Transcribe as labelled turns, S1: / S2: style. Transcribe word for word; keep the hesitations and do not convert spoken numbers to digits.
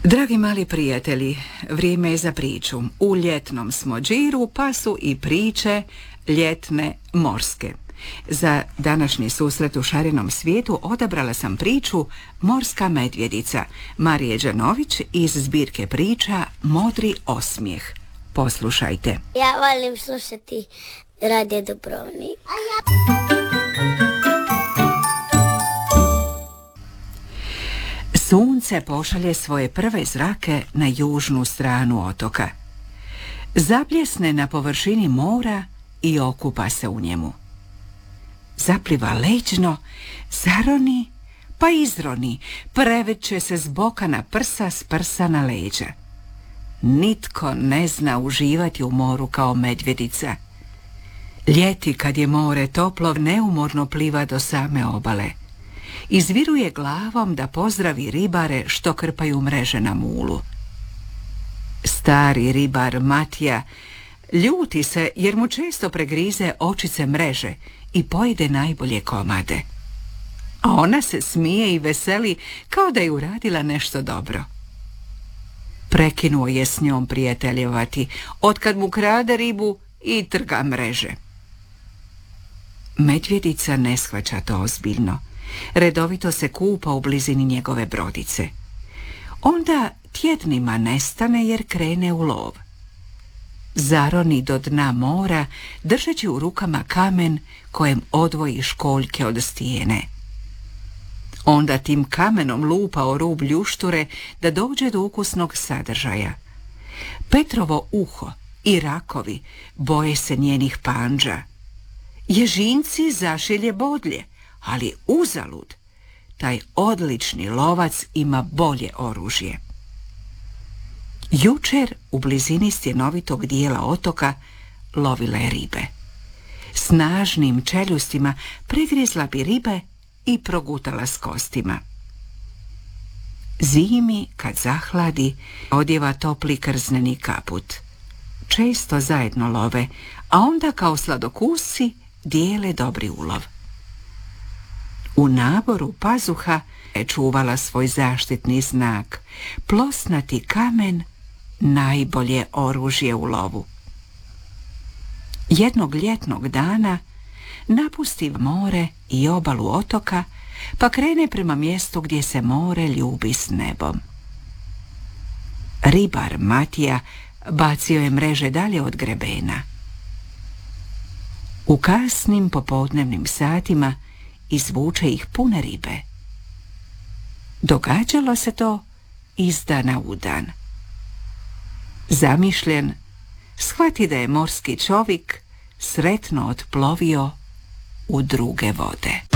S1: Dragi mali prijatelji, vrijeme je za priču. U ljetnom smo džiru, pa su i priče ljetne morske. Za današnji susret u šarenom svijetu odabrala sam priču Morska medvjedica Marije Đanović iz zbirke priča Modri osmijeh. Poslušajte.
S2: Ja volim slušati Radio Dubrovnik.
S1: Sunce pošalje svoje prve zrake na južnu stranu otoka. Zabljesne na površini mora i okupa se u njemu. Zapliva leđno, zaroni, pa izroni, preveće se s boka na prsa, s prsa na leđa. Nitko ne zna uživati u moru kao medvjedica. Ljeti, kad je more toplo, neumorno pliva do same obale. Izviruje glavom da pozdravi ribare što krpaju mreže na mulu. Stari ribar Matija ljuti se jer mu često pregrize očice mreže i pojede najbolje komade. A ona se smije i veseli kao da je uradila nešto dobro. Prekinuo je s njom prijateljevati, otkad mu krade ribu i trga mreže. Medvjedica ne shvaća to ozbiljno. Redovito se kupa u blizini njegove brodice. Onda tjednima nestane jer krene u lov. Zaroni do dna mora, držeći u rukama kamen kojem odvoji školjke od stijene. Onda tim kamenom lupa o rub ljušture da dođe do ukusnog sadržaja. Petrovo uho i rakovi boje se njenih pandža. Ježinci zašilje bodlje, ali uzalud, taj odlični lovac ima bolje oružje. Jučer u blizini stjenovitog dijela otoka lovila je ribe. Snažnim čeljustima pregrizla bi ribe i progutala s kostima. Zimi, kad zahladi, odjeva topli krzneni kaput. Često zajedno love, a onda kao sladokusci dijele dobri ulov. U naboru pazuha je čuvala svoj zaštitni znak, plosnati kamen, najbolje oružje u lovu. Jednog ljetnog dana napusti more i obalu otoka, pa krene prema mjestu gdje se more ljubi s nebom. Ribar Matija bacio je mreže dalje od grebena. U kasnim popodnevnim satima izvuče ih pune ribe. Događalo se to iz dana u dan. Zamišljen, shvati da je morski čovjek sretno otplovio u druge vode.